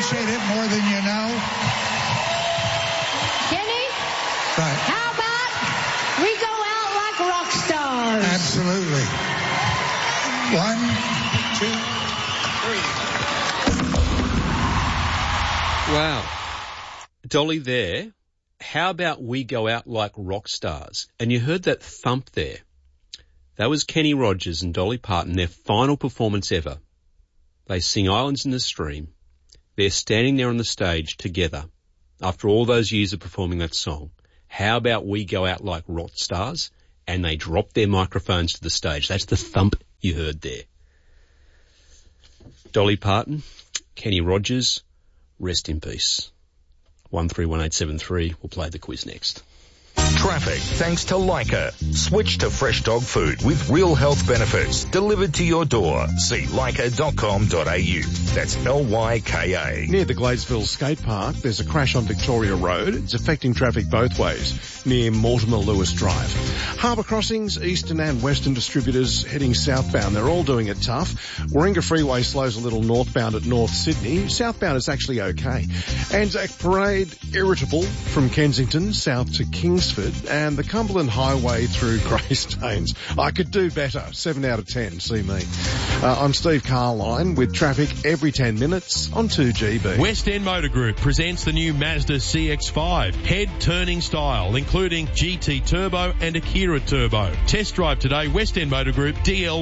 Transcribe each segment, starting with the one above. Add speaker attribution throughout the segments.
Speaker 1: appreciate it more than you know.
Speaker 2: Kenny?
Speaker 1: Right.
Speaker 2: How about we go out like rock stars?
Speaker 1: Absolutely. 1, 2, 3.
Speaker 3: Wow. Dolly there, how about we go out like rock stars? And you heard that thump there. That was Kenny Rogers and Dolly Parton, their final performance ever. They sing Islands in the Stream. They're standing there on the stage together after all those years of performing that song. How about we go out like rock stars? And they drop their microphones to the stage. That's the thump you heard there. Dolly Parton, Kenny Rogers, rest in peace. 131873. We'll play the quiz next.
Speaker 4: Traffic thanks to Leica. Switch to fresh dog food with real health benefits delivered to your door. See leica.com.au. That's Lyka.
Speaker 5: Near the Gladesville Skate Park, there's a crash on Victoria Road. It's affecting traffic both ways near Mortimer Lewis Drive. Harbour Crossings, eastern and western distributors heading southbound. They're all doing it tough. Warringah Freeway slows a little northbound at North Sydney. Southbound is actually okay. Anzac Parade, irritable from Kensington south to Kingsford, and the Cumberland Highway through Greystanes. I could do better. 7 out of 10. See me. I'm Steve Carline with traffic every 10 minutes on 2GB.
Speaker 6: West End Motor Group presents the new Mazda CX-5. Head-turning style, including GT Turbo and Akira Turbo. Test drive today, West End Motor Group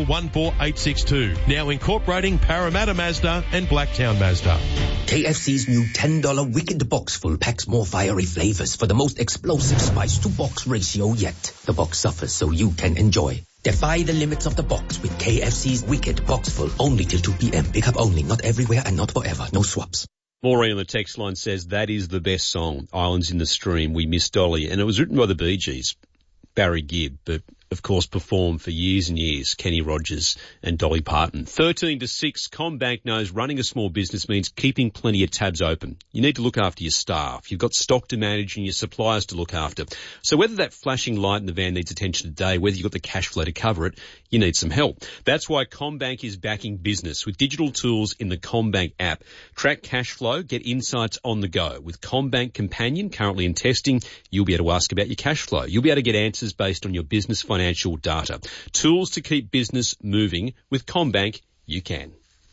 Speaker 6: DL14862. Now incorporating Parramatta Mazda and Blacktown Mazda.
Speaker 7: KFC's new $10 Wicked Box Full packs more fiery flavors for the most explosive spice-to-box ratio yet. The box suffers so you can enjoy. Defy the limits of the box with KFC's Wicked Box Full, only till 2 p.m. Pick up only, not everywhere and not forever. No swaps.
Speaker 3: Maureen on the text line says, that is the best song, Islands in the Stream, We Miss Dolly. And it was written by the Bee Gees, Barry Gibb, but of course performed for years and years, Kenny Rogers and Dolly Parton. 13 to 6, CommBank knows running a small business means keeping plenty of tabs open. You need to look after your staff. You've got stock to manage and your suppliers to look after. So whether that flashing light in the van needs attention today, whether you've got the cash flow to cover it, you need some help. That's why CommBank is backing business with digital tools in the CommBank app. Track cash flow, get insights on the go. With CommBank Companion currently in testing, you'll be able to ask about your cash flow. You'll be able to get answers based on your business financial data. Tools to keep business moving. With CommBank, you can.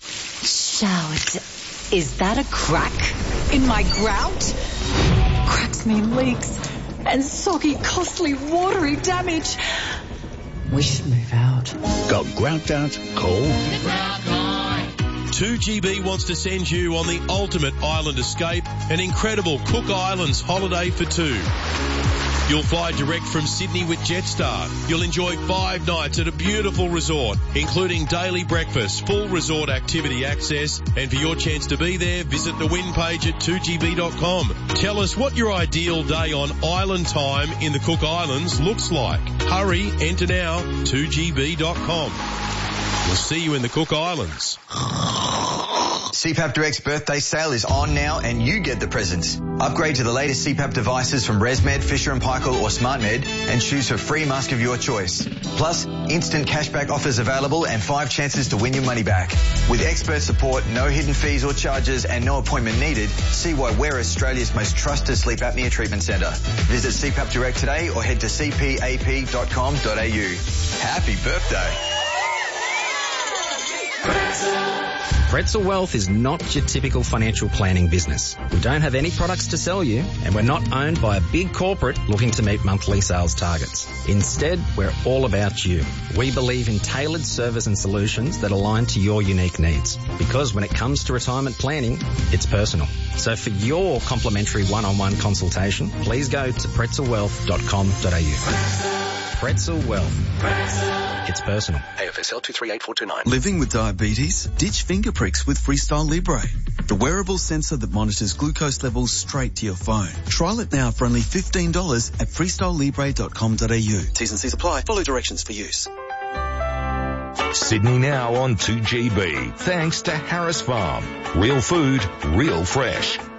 Speaker 8: Shout. Is that a crack in my grout? Cracks mean leaks and soggy, costly, watery damage. We should move out.
Speaker 9: Got grout out? Call
Speaker 6: 2GB wants to send you on the ultimate island escape, an incredible Cook Islands holiday for two. You'll fly direct from Sydney with Jetstar. You'll enjoy 5 nights at a beautiful resort, including daily breakfast, full resort activity access, and for your chance to be there, visit the win page at 2gb.com. Tell us what your ideal day on island time in the Cook Islands looks like. Hurry, enter now, 2gb.com. We'll see you in the Cook Islands.
Speaker 10: CPAP Direct's birthday sale is on now and you get the presents. Upgrade to the latest CPAP devices from ResMed, Fisher & Paykel or SmartMed and choose a free mask of your choice. Plus, instant cashback offers available and 5 chances to win your money back. With expert support, no hidden fees or charges and no appointment needed, see why we're Australia's most trusted sleep apnea treatment centre. Visit CPAP Direct today or head to cpap.com.au. Happy birthday.
Speaker 11: Pretzel Wealth is not your typical financial planning business. We don't have any products to sell you, and we're not owned by a big corporate looking to meet monthly sales targets. Instead, we're all about you. We believe in tailored service and solutions that align to your unique needs. Because when it comes to retirement planning, it's personal. So for your complimentary one-on-one consultation, please go to pretzelwealth.com.au. Pretzel Wealth. It's personal.
Speaker 12: AFSL 238429.
Speaker 13: Living with diabetes? Ditch finger pricks with Freestyle Libre, the wearable sensor that monitors glucose levels straight to your phone. Trial it now for only $15 at freestylelibre.com.au.
Speaker 12: T's and C's apply. Follow directions for use.
Speaker 4: Sydney Now on 2GB. Thanks to Harris Farm. Real food, real fresh.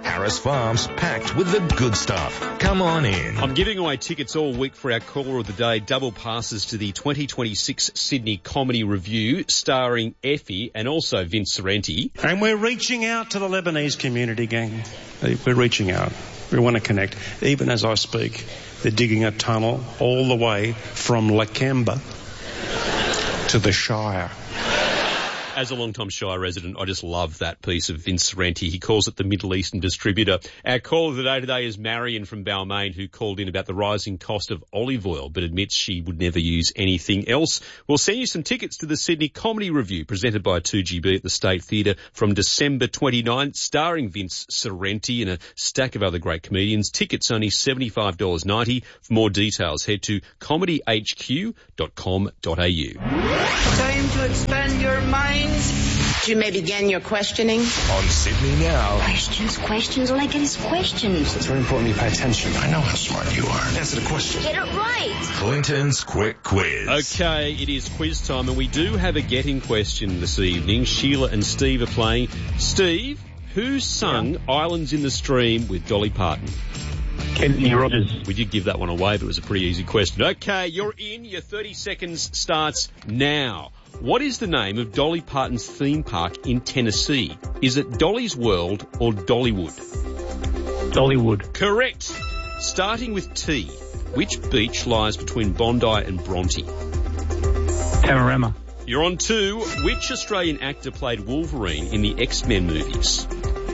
Speaker 4: Harris Farms, packed with the good stuff. Come on in.
Speaker 3: I'm giving away tickets all week for our caller of the day, double passes to the 2026 Sydney Comedy Review, starring Effie and also Vince Sorrenti.
Speaker 14: And we're reaching out to the Lebanese community, gang. We're reaching out. We want to connect. Even as I speak, they're digging a tunnel all the way from Lakemba to the Shire.
Speaker 3: As a long-time Shire resident, I just love that piece of Vince Sorrenti. He calls it the Middle Eastern distributor. Our caller of the day today is Marion from Balmain, who called in about the rising cost of olive oil, but admits she would never use anything else. We'll send you some tickets to the Sydney Comedy Review, presented by 2GB at the State Theatre from December 29th, starring Vince Sorrenti and a stack of other great comedians. Tickets only $75.90. For more details, head to comedyhq.com.au.
Speaker 15: Time to expand your mind. You may begin your questioning.
Speaker 4: On Sydney Now.
Speaker 2: Questions, all I get is questions.
Speaker 16: It's very important you pay attention.
Speaker 9: I know how smart you are.
Speaker 16: Answer the question.
Speaker 2: Get it right.
Speaker 4: Clinton's Quick Quiz.
Speaker 3: Okay, it is quiz time, and we do have a getting question this evening. Sheila and Steve are playing. Steve, who sung Islands in the Stream with Dolly Parton?
Speaker 17: Kenny Rogers.
Speaker 3: We did give that one away, but it was a pretty easy question. Okay, you're in. Your 30 seconds starts now. What is the name of Dolly Parton's theme park in Tennessee? Is it Dolly's World or Dollywood?
Speaker 17: Dollywood.
Speaker 3: Correct. Starting with T, which beach lies between Bondi and Bronte?
Speaker 17: Tamarama.
Speaker 3: You're on 2. Which Australian actor played Wolverine in the X-Men movies?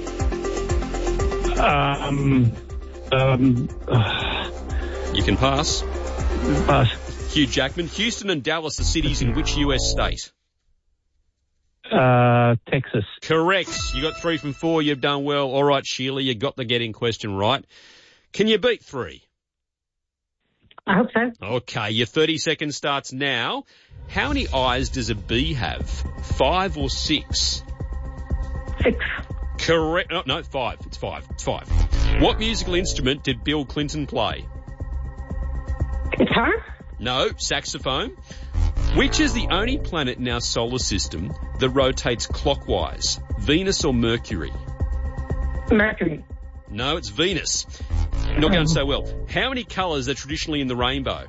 Speaker 3: You can pass.
Speaker 17: Pass.
Speaker 3: Hugh Jackman. Houston and Dallas are cities in which US state?
Speaker 17: Texas.
Speaker 3: Correct. You got 3 from 4. You've done well. All right, Sheila, you got the getting question right. Can you beat 3?
Speaker 18: I hope so.
Speaker 3: Okay, your 30 seconds starts now. How many eyes does a bee have? 5 or 6?
Speaker 18: 6.
Speaker 3: Correct. No, 5. It's 5. It's 5. What musical instrument did Bill Clinton play?
Speaker 18: Guitar?
Speaker 3: No, saxophone. Which is the only planet in our solar system that rotates clockwise? Venus or Mercury?
Speaker 18: Mercury.
Speaker 3: No, it's Venus. Not going so well. How many colours are traditionally in the rainbow?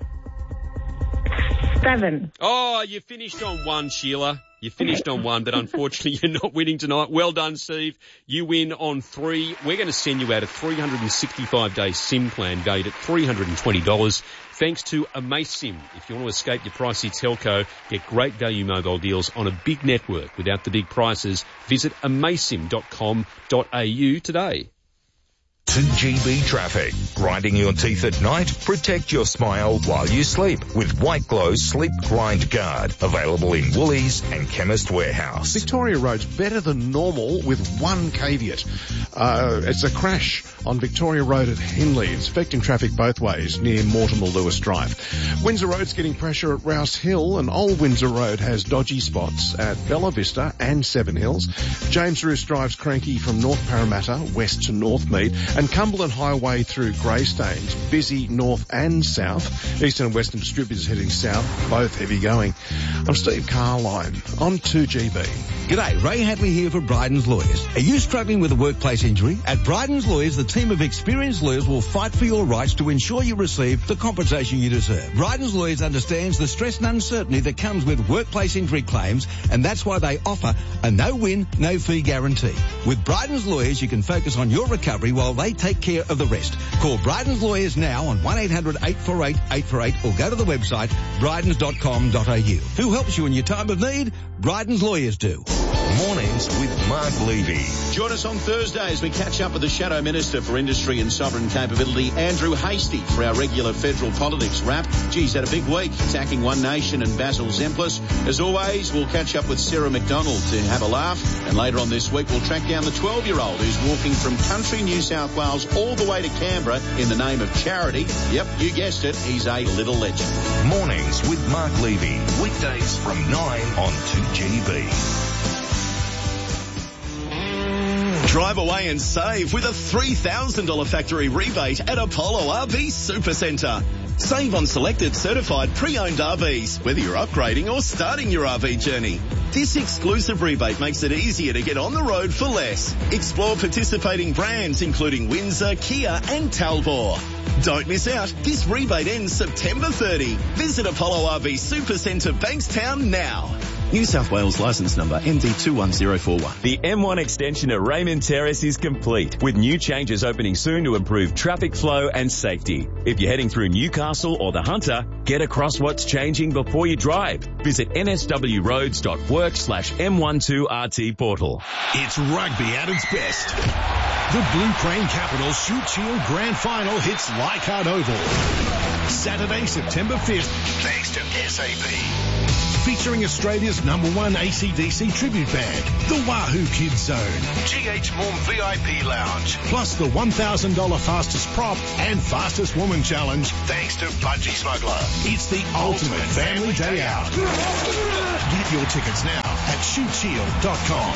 Speaker 18: 7.
Speaker 3: Oh, you finished on 1, Sheila. You finished on 1, but unfortunately you're not winning tonight. Well done, Steve. You win on 3. We're going to send you out a 365-day SIM plan valued at $320. Thanks to AmazeSIM. If you want to escape your pricey telco, get great value mobile deals on a big network without the big prices, visit amazesim.com.au today.
Speaker 4: 2GB traffic. Grinding your teeth at night? Protect your smile while you sleep with White Glow Sleep Grind Guard. Available in Woolies and Chemist Warehouse.
Speaker 5: Victoria Road's better than normal with one caveat. It's a crash on Victoria Road at Henley. It's affecting traffic both ways near Mortimer Lewis Drive. Windsor Road's getting pressure at Rouse Hill, and Old Windsor Road has dodgy spots at Bella Vista and Seven Hills. James Roos Drive's cranky from North Parramatta west to Northmead, and Cumberland Highway through Greystanes, busy north and south. Eastern and Western distributors heading south, both heavy going. I'm Steve Carline on 2GB.
Speaker 19: G'day, Ray Hadley here for Bryden's Lawyers. Are you struggling with a workplace injury? At Bryden's Lawyers, the team of experienced lawyers will fight for your rights to ensure you receive the compensation you deserve. Bryden's Lawyers understands the stress and uncertainty that comes with workplace injury claims, and that's why they offer a no-win, no-fee guarantee. With Bryden's Lawyers, you can focus on your recovery while they take care of the rest. Call Bryden's Lawyers now on 1-800-848-848 or go to the website brydens.com.au. Who helps you in your time of need? Bryden's Lawyers do.
Speaker 4: Mornings with Mark Levy.
Speaker 20: Join us on Thursday as we catch up with the Shadow Minister for Industry and Sovereign Capability, Andrew Hastie, for our regular federal politics wrap. Geez, had a big week, attacking One Nation and Basil Zemplis. As always, we'll catch up with Sarah McDonald to have a laugh. And later on this week, we'll track down the 12-year-old who's walking from country New South Wales all the way to Canberra in the name of charity. Yep, you guessed it, he's a little legend.
Speaker 4: Mornings with Mark Levy. Weekdays from 9 on 2GB.
Speaker 21: Drive away and save with a $3,000 factory rebate at Apollo RV Supercentre. Save on selected certified pre-owned RVs, whether you're upgrading or starting your RV journey. This exclusive rebate makes it easier to get on the road for less. Explore participating brands including Windsor, Kia and Talbot. Don't miss out. This rebate ends September 30. Visit Apollo RV Supercentre Bankstown now. New South Wales licence number MD21041.
Speaker 16: The M1 extension at Raymond Terrace is complete, with new changes opening soon to improve traffic flow and safety. If you're heading through Newcastle or the Hunter, get across what's changing before you drive. Visit nswroads.work/M12RT portal.
Speaker 22: It's rugby at its best. The Blue Crane Capitals Shoot Shield Grand Final hits Leichhardt Oval. Saturday, September 5th, thanks to SAP. Featuring Australia's #1 AC/DC tribute band, the Wahoo Kids Zone, GH Morm VIP Lounge, plus the $1,000 fastest prop and fastest woman challenge, thanks to Budgie Smuggler. It's the ultimate family day out. Get your tickets now at shootshield.com.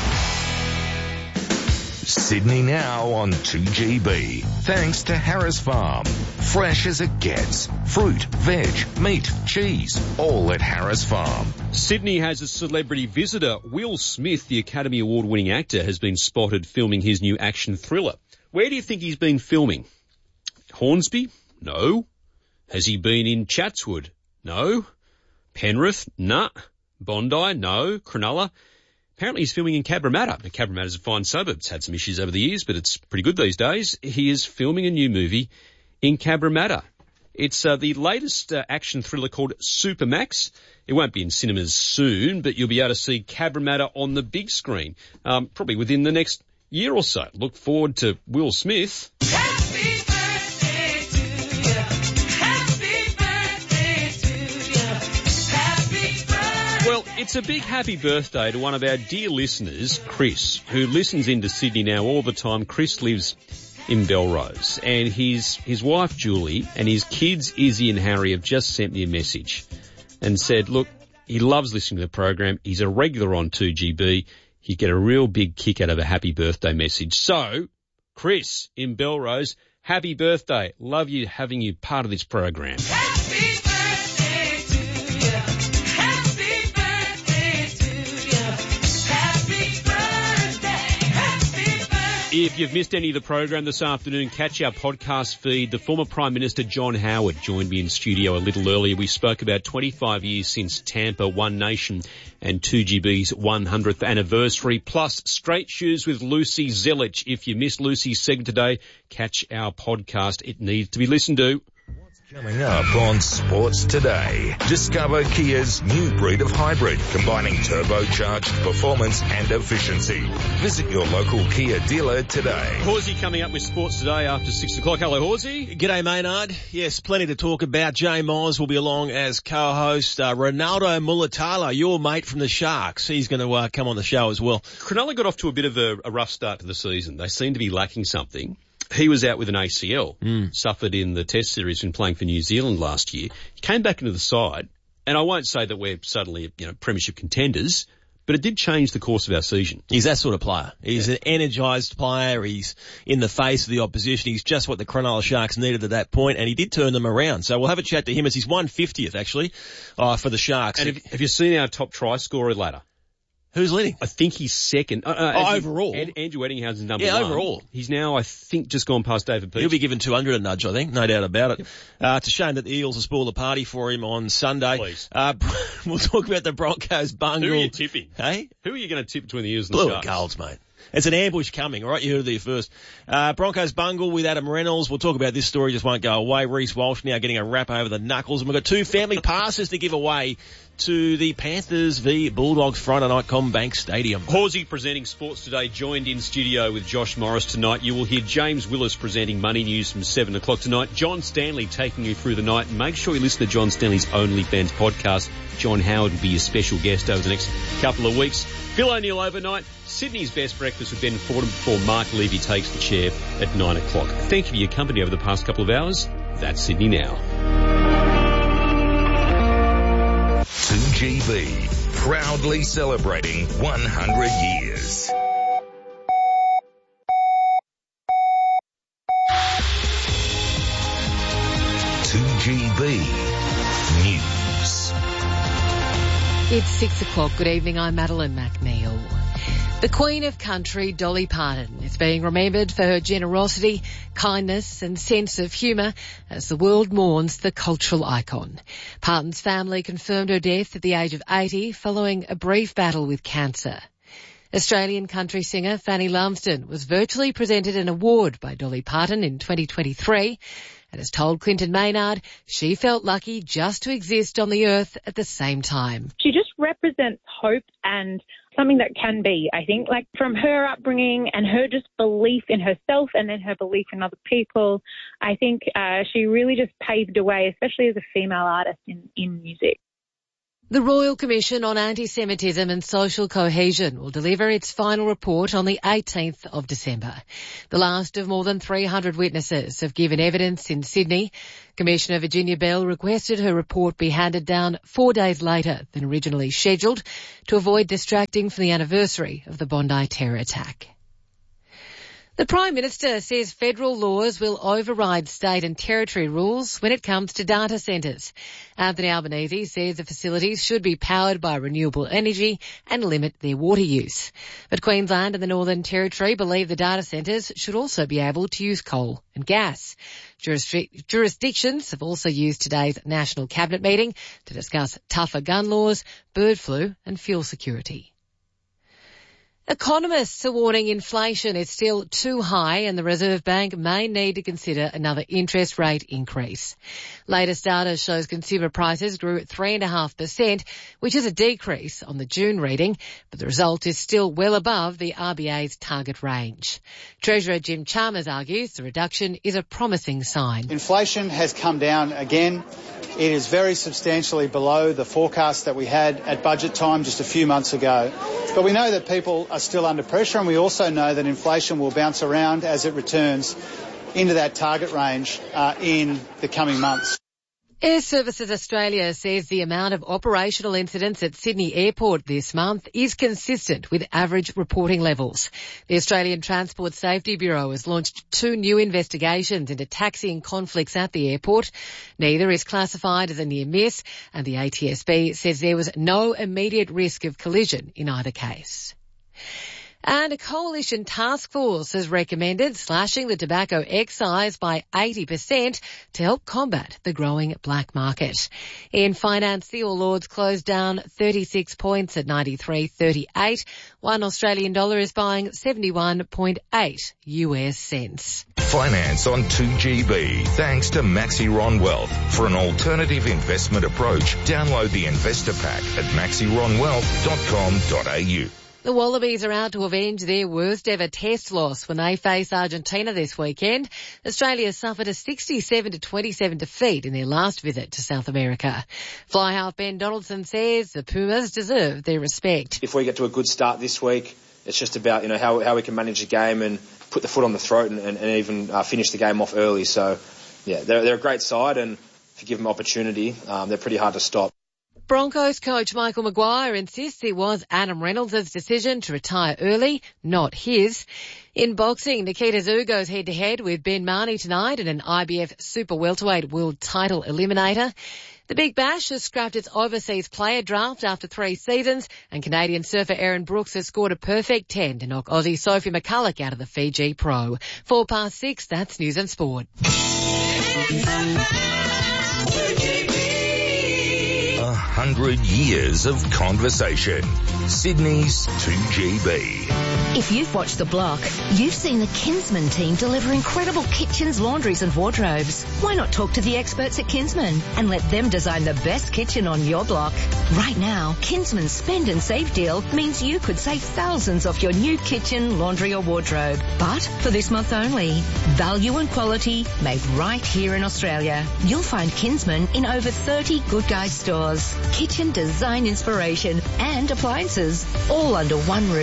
Speaker 4: Sydney now on 2GB. Thanks to Harris Farm. Fresh as it gets. Fruit, veg, meat, cheese, all at Harris Farm.
Speaker 3: Sydney has a celebrity visitor. Will Smith, the Academy Award-winning actor, has been spotted filming his new action thriller. Where do you think he's been filming? Hornsby? No. Has he been in Chatswood? No. Penrith? Nah. Bondi? No. Cronulla? Apparently he's filming in Cabramatta. Now, Cabramatta's a fine suburb. It's had some issues over the years, but it's pretty good these days. He is filming a new movie in Cabramatta. It's the latest action thriller called Supermax. It won't be in cinemas soon, but you'll be able to see Cabramatta on the big screen, probably within the next year or so. Look forward to Will Smith.
Speaker 23: Happy birthday to you. Happy birthday to you. Happy birthday.
Speaker 3: Well, it's a big happy birthday to one of our dear listeners, Chris, who listens into Sydney now all the time. Chris lives in Belrose, and his wife Julie and his kids Izzy and Harry have just sent me a message and said, look, he loves listening to the program. He's a regular on 2GB. You get a real big kick out of a happy birthday message. So, Chris in Belrose, happy birthday. Love you having you part of this program.
Speaker 23: Happy birthday to you. Happy birthday to you. Happy birthday. Happy birthday.
Speaker 3: If you've missed any of the program this afternoon, catch our podcast feed. The former Prime Minister John Howard joined me in studio a little earlier. We spoke about 25 years since Tampa, One Nation and 2GB's 100th anniversary, plus Straight Shoes with Lucy Zelich. If you missed Lucy's segment today, catch our podcast. It needs to be listened to.
Speaker 4: Coming up on Sports Today, discover Kia's new breed of hybrid, combining turbocharged performance and efficiency. Visit your local Kia dealer today.
Speaker 3: Horsey coming up with Sports Today after 6 o'clock. Hello, Horsey.
Speaker 24: G'day, Maynard. Yes, plenty to talk about. Jay Myers will be along as co-host. Ronaldo Mulatalo, your mate from the Sharks, he's going to come on the show as well.
Speaker 3: Cronulla got off to a bit of a rough start to the season. They seem to be lacking something. He was out with an ACL, suffered in the Test series when playing for New Zealand last year. He came back into the side, and I won't say that we're suddenly, premiership contenders, but it did change the course of our season.
Speaker 24: He's that sort of player. He's an energised player. He's in the face of the opposition. He's just what the Cronulla Sharks needed at that point, and he did turn them around. So we'll have a chat to him as he's 150th, actually, for the Sharks.
Speaker 3: And have you seen our top try scorer ladder?
Speaker 24: Who's leading?
Speaker 3: I think he's second.
Speaker 24: Overall?
Speaker 3: Andrew Eddinghausen's number
Speaker 24: one.
Speaker 3: Yeah,
Speaker 24: overall.
Speaker 3: He's now, I think, just gone past David Peach.
Speaker 24: He'll be given 200 a nudge, I think. No doubt about it. Yep. It's a shame that the Eels will spoil the party for him on Sunday.
Speaker 3: Please.
Speaker 24: We'll talk about the Broncos bungle.
Speaker 3: Who are you tipping?
Speaker 24: Hey?
Speaker 3: Who are you going to tip between the Eels and
Speaker 24: Blue
Speaker 3: the Sharks?
Speaker 24: Blue and Golds, mate. It's an ambush coming, all right? You heard it there first. Broncos bungle with Adam Reynolds. We'll talk about this story, just won't go away. Reece Walsh now getting a wrap over the knuckles. And we've got 2 family passes to give away to the Panthers v Bulldogs Friday night CommBank Stadium.
Speaker 3: Horsey presenting Sports Today, joined in studio with Josh Morris tonight. You will hear James Willis presenting Money News from 7 o'clock tonight. John Stanley taking you through the night. And make sure you listen to John Stanley's OnlyFans podcast. John Howard will be your special guest over the next couple of weeks. Phil O'Neill overnight. Sydney's Best Breakfast with Ben Fordham before Mark Levy takes the chair at 9 o'clock. Thank you for your company over the past couple of hours. That's Sydney Now.
Speaker 4: 2GB, proudly celebrating 100 years.
Speaker 1: It's 6 o'clock. Good evening. I'm Madeline McNeil. The Queen of Country, Dolly Parton, is being remembered for her generosity, kindness and sense of humour as the world mourns the cultural icon. Parton's family confirmed her death at the age of 80 following a brief battle with cancer. Australian country singer Fanny Lumsden was virtually presented an award by Dolly Parton in 2023 and has told Clinton Maynard she felt lucky just to exist on the earth at the same time.
Speaker 6: She just represents hope and something that can be, I think, like from her upbringing and her just belief in herself and then her belief in other people. I think she really just paved the way, especially as a female artist in music.
Speaker 1: The Royal Commission on Anti-Semitism and Social Cohesion will deliver its final report on the 18th of December. The last of more than 300 witnesses have given evidence in Sydney. Commissioner Virginia Bell requested her report be handed down 4 days later than originally scheduled to avoid distracting from the anniversary of the Bondi terror attack. The Prime Minister says federal laws will override state and territory rules when it comes to data centres. Anthony Albanese says the facilities should be powered by renewable energy and limit their water use. But Queensland and the Northern Territory believe the data centres should also be able to use coal and gas. Jurisdictions have also used today's National Cabinet meeting to discuss tougher gun laws, bird flu and fuel security. Economists are warning inflation is still too high and the Reserve Bank may need to consider another interest rate increase. Latest data shows consumer prices grew at 3.5%, which is a decrease on the June reading, but the result is still well above the RBA's target range. Treasurer Jim Chalmers argues the reduction is a promising sign.
Speaker 7: Inflation has come down again. It is very substantially below the forecast that we had at budget time just a few months ago. But we know that people are still under pressure, and we also know that inflation will bounce around as it returns into that target range in the coming months.
Speaker 1: Air Services Australia says the amount of operational incidents at Sydney Airport this month is consistent with average reporting levels. The Australian Transport Safety Bureau has launched 2 new investigations into taxiing conflicts at the airport. Neither is classified as a near miss, and the ATSB says there was no immediate risk of collision in either case. And a coalition task force has recommended slashing the tobacco excise by 80% to help combat the growing black market. In finance, the All Ords closed down 36 points at 93.38. One Australian dollar is buying 71.8 US cents.
Speaker 4: Finance on 2GB, thanks to Maxiron Wealth. For an alternative investment approach, download the investor pack at maxironwealth.com.au.
Speaker 1: The Wallabies are out to avenge their worst ever test loss when they face Argentina this weekend. Australia suffered a 67-27 defeat in their last visit to South America. Fly half Ben Donaldson says the Pumas deserve their respect.
Speaker 8: If we get to a good start this week, it's just about, how we can manage the game and put the foot on the throat and even finish the game off early. So, yeah, they're a great side, and if you give them opportunity, they're pretty hard to stop.
Speaker 1: Broncos coach Michael Maguire insists it was Adam Reynolds' decision to retire early, not his. In boxing, Nikita Tszyu goes head-to-head with Ben Marnie tonight in an IBF Super Welterweight World Title Eliminator. The Big Bash has scrapped its overseas player draft after 3 seasons, and Canadian surfer Erin Brooks has scored a perfect 10 to knock Aussie Sophie McCulloch out of the Fiji Pro. 6:04, that's News and Sport.
Speaker 4: 100 years of conversation. Sydney's 2GB.
Speaker 25: If you've watched The Block, you've seen the Kinsman team deliver incredible kitchens, laundries and wardrobes. Why not talk to the experts at Kinsman and let them design the best kitchen on your block? Right now, Kinsman's Spend and Save deal means you could save thousands off your new kitchen, laundry or wardrobe. But for this month only, value and quality made right here in Australia. You'll find Kinsman in over 30 Good Guys stores. Kitchen design inspiration and appliances all under one roof.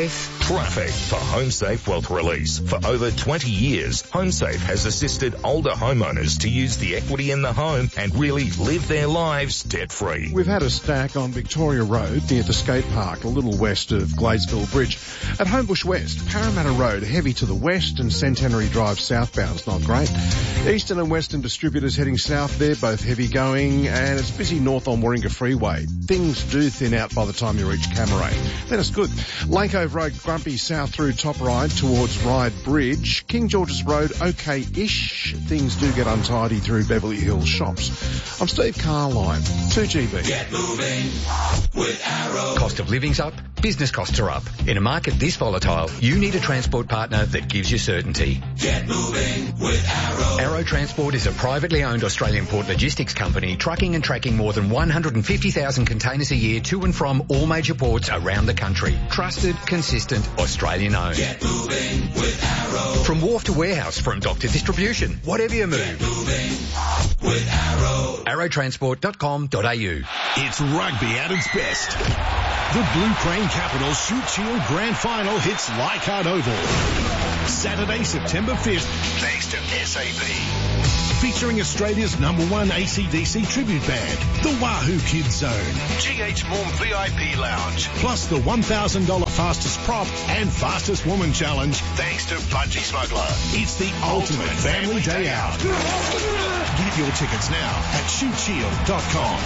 Speaker 4: Traffic for HomeSafe Wealth Release. For over 20 years, HomeSafe has assisted older homeowners to use the equity in the home and really live their lives debt-free.
Speaker 5: We've had a stack on Victoria Road near the skate park, a little west of Gladesville Bridge. At Homebush West, Parramatta Road, heavy to the west, and Centenary Drive southbound's not great. Eastern and Western distributors heading south there, both heavy going, and it's busy north on Warringah Freeway. Things do thin out by the time you reach Camaray. Then it's good. Lane Cove Road, Grumpy south through Top Ryde towards Ryde Bridge. King George's Road, okay-ish. Things do get untidy through Beverly Hills Shops. I'm Steve Carline, 2GB.
Speaker 10: Get moving with Arrow. Cost of living's up, business costs are up. In a market this volatile, you need a transport partner that gives you certainty. Get moving with Arrow. Arrow Transport is a privately owned Australian port logistics company trucking and tracking more than 150,000 containers a year to and from all major ports around the country. Trusted, consistent, Australian owned. Get moving with Arrow. From wharf to warehouse, from dock to distribution, whatever you move. Get moving with Arrow. Arrowtransport.com.au.
Speaker 22: It's rugby at its best. The Blue Crane Capitals Shoot Shield Grand Final hits Leichhardt Oval. Saturday, September 5th, thanks to SAP. Featuring Australia's #1 AC/DC tribute band, the Wahoo Kids Zone, GH Morm VIP Lounge, plus the $1,000 fastest prop and fastest woman challenge, thanks to Budgie Smuggler. It's the ultimate family day out. Get your tickets now at shootshield.com.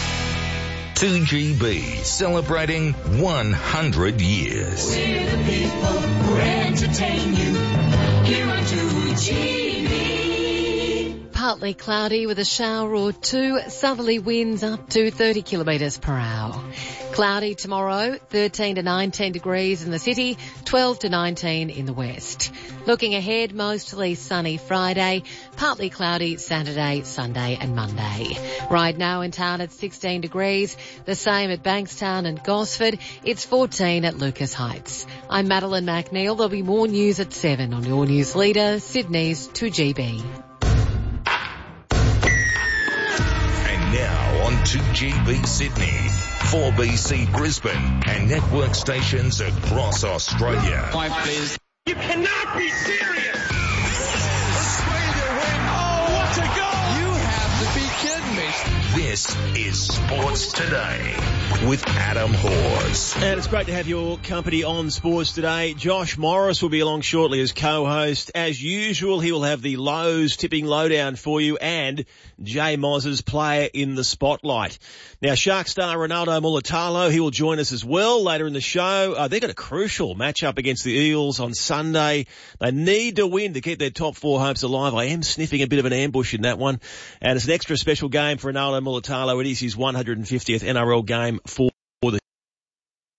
Speaker 4: 2GB, celebrating 100 years.
Speaker 23: We're the people who entertain you here on 2GB.
Speaker 1: Partly cloudy with a shower or two. Southerly winds up to 30 kilometres per hour. Cloudy tomorrow, 13 to 19 degrees in the city, 12 to 19 in the west. Looking ahead, mostly sunny Friday, partly cloudy Saturday, Sunday and Monday. Right now in town it's 16 degrees, the same at Bankstown and Gosford. It's 14 at Lucas Heights. I'm Madeline McNeil. There'll be more news at 7 on your news leader, Sydney's 2GB.
Speaker 4: Now on 2GB Sydney, 4BC Brisbane, and network stations across Australia.
Speaker 23: Point, please. You cannot be serious!
Speaker 11: Australia win! Oh, what a goal! You have to be kidding me.
Speaker 4: This is Sports Today with Adam Hawes.
Speaker 24: And it's great to have your company on Sports Today. Josh Morris will be along shortly as co-host. As usual, he will have the Lowe's tipping lowdown for you and Jay Moz's player in the spotlight. Now, Shark star Ronaldo Mulitalo, he will join us as well later in the show. They've got a crucial matchup against the Eels on Sunday. They need to win to keep their top four hopes alive. I am sniffing a bit of an ambush in that one. And it's an extra special game for Ronaldo Mulitalo. It is his 150th NRL game for